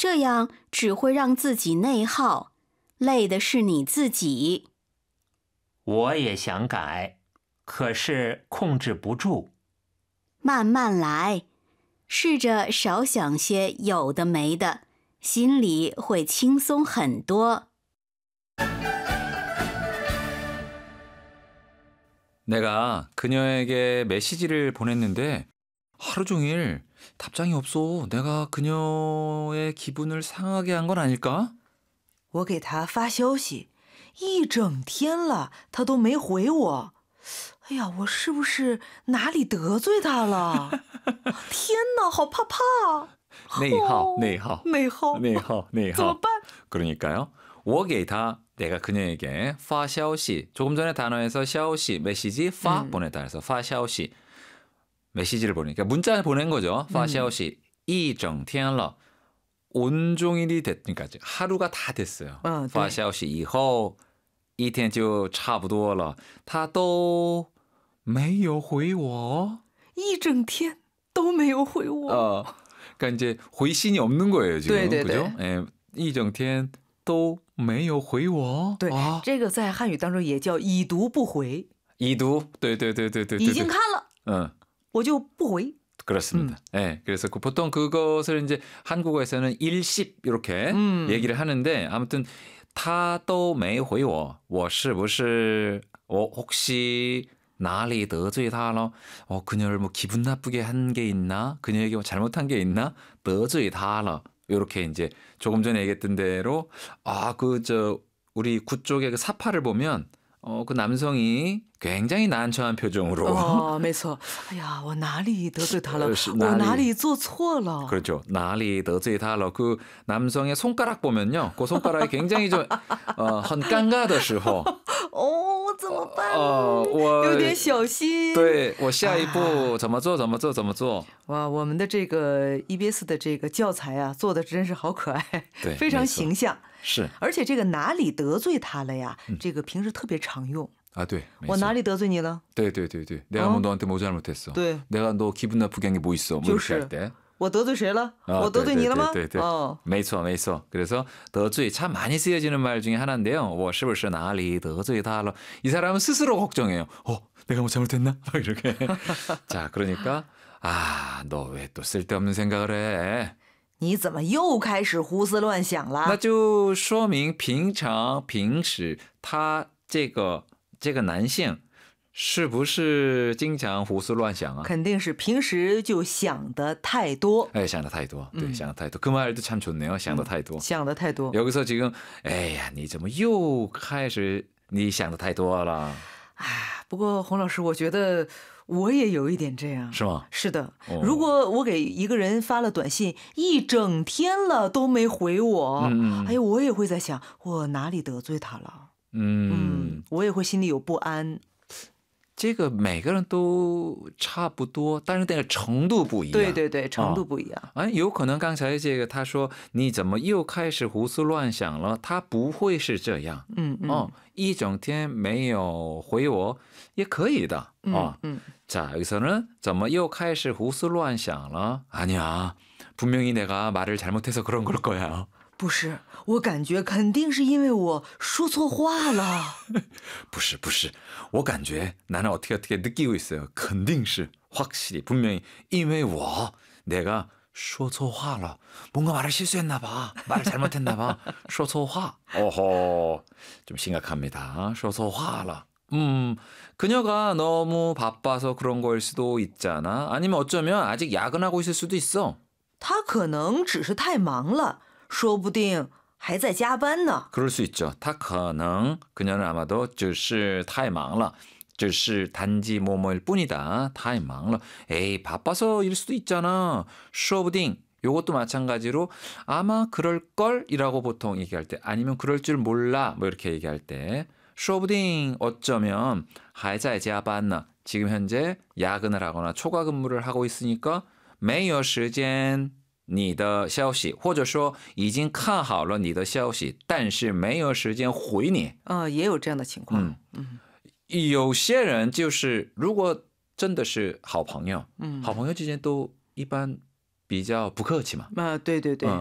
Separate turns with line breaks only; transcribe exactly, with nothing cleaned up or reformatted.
这样只会让自己内耗，累的是你自己。
我也想改，可是控制不住。
慢慢来，试着少想些有的没的，心里会轻松很多。
내가 그녀에게 메시지를 보냈는데 하루 종일 답장이 없어. 내가 그녀의 기분을 상하게 한 건 아닐까?
我给他发消息，一整天了，他都没回我。哎呀，我是不是哪里得罪他了？天哪，好怕怕！
내이하오, 내이하오,
내이하오,
내이하오, 내이하오.
怎么办？
그러니까요. 我给他 내가 그녀에게 发消息 조금 전에 단어에서 消息 메시지 发
음.
보내다 해서 发消息 메시지를 보내니까 문자를 보낸 거죠. 发消息 一整天了 온종일이 됐으니까 하루가 다 됐어요.
어,
发消息以后一天就差不多了他都没有回我
一整天都没有回我。
어, 그러니까 이제回信이 없는 거예요 지금.
对对对。
그죠? 예, 一整天都没有回我。
对，这个在汉语当中也叫已读不回。
已读，对对对对对。
已经看了，
응.
我就不回。
그렇습니다. 음. 네, 그래서 그 보통 그것을 이제 한국어에서는 일십 이렇게 음. 얘기를 하는데 아무튼 他都没回我我是不是我 혹시哪里得罪他了 어, 그녀를 뭐 기분 나쁘게 한 게 있나? 그녀에게 뭐 잘못한 게 있나? 得罪他了 이렇게 이제 조금 전에 얘기했던 대로 아, 그 저 우리 구 쪽의 그 사파를 보면 어, 그 남성이 굉장히 난처한 표정으로.
어, 没错. 哎呀, 我哪里得罪他了? 我哪里做错了?
그렇죠. 哪里得罪他了? 그 남성의 손가락 보면요. 그 손가락이 굉장히 좀 어, 很尴尬的时候.
哦，怎么办?
어, 我
有点小心。
对，我下一步怎么做怎么做怎么做。
哇，我们的这个 E B S 的这个教材啊，做的真是好可爱，非常形象。
是，
而且这个哪里得罪他了呀？这个平时特别常用。
아, 对，
我哪里得罪你了？
对对对对， 내가 뭐 너한테 뭐 잘못했어?
对，
내가 너 기분 나쁘게 한 게 뭐 있어? 뭐 이렇게 할 때.
我得罪谁了？我得罪你了吗？
네, 네, 네. 어. 没错没错. 그래서 得罪 참 많이 쓰여지는 말 중에 하나인데요. 我是不是哪里得罪他了? 이 사람은 스스로 걱정해요. 어, 내가 뭐 잘못했나? 이렇게. 자, 그러니까 아, 너 왜 또 쓸데없는 생각을 해?
你怎么又开始胡思乱想了？
那就说明平常平时他这个这个男性是不是经常胡思乱想啊？
肯定是平时就想的太多。
哎，想的太多，对，想的太多。그 말도 참 좋네요. 想的太多。
想的太多。
여기서 지금, 哎呀，你怎么又开始你想的太多了？
哎，不过洪老师，我觉得我也有一点这样。
是吗？
是的。如果我给一个人发了短信，一整天了都没回我，哎，我也会在想，我哪里得罪他了？嗯，我也会心里有不安。
这个每个人都差不多，但是那个程度不一样。
对对对，程度不一样。
哎，有可能刚才这个他说你怎么又开始胡思乱想了？他不会是这样。
嗯嗯。
哦，一整天没有回我也可以的。哦，嗯。자 여기서는 怎么又开始胡思乱想了？ 아니야, 분명히 내가 말을 잘못해서 그런 걸 거야.
不是，我感觉肯定是因为我说错话了。
不是不是，我感觉나는 어떻게 어떻게 느끼고 있어요. 肯定是 확실히 분명히 因为我 내가 说错话了. 뭔가 말을 실수했나 봐. 말을 잘못했나 봐. 说错话. 어허, 좀 심각합니다. 说错话了. 음, 그녀가 너무 바빠서 그런 거일 수도 있잖아. 아니면 어쩌면 아직 야근하고 있을 수도 있어.
他可能只是太忙了。 说不定还在加班呢。
그럴 수 있죠. 他可能 그녀는 아마도 只是太忙了. 只是 단지 뭐뭐일 뿐이다. 太忙了. 에이, 바빠서일 수도 있잖아. 说不定 요것도 마찬가지로 아마 그럴 걸이라고 보통 얘기할 때 아니면 그럴 줄 몰라 뭐 이렇게 얘기할 때 说不定 어쩌면 还在加班呢. 지금 현재 야근을 하거나 초과 근무를 하고 있으니까 没有时间你的消息，或者说已经看好了你的消息，但是没有时间回你。
啊，也有这样的情况。
嗯嗯，有些人就是如果真的是好朋友，嗯，好朋友之间都一般比较不客气嘛。
啊，对对对。
嗯，